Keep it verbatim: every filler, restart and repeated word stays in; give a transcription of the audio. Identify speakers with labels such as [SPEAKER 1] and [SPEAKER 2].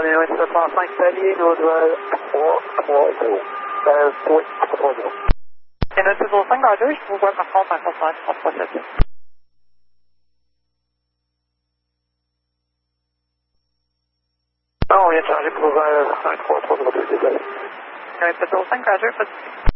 [SPEAKER 1] bien, oui, sept cent cinq Salier, nous doit trois trois zéro. Euh, oui, trois trois zéro. Et notre sept cent cinq, Roger, je vous vois par contre en consonance trois trois sept. Non, on vient de changer pour euh, un trois trois zéro deux, désolé. sept cent cinq, Roger, pas de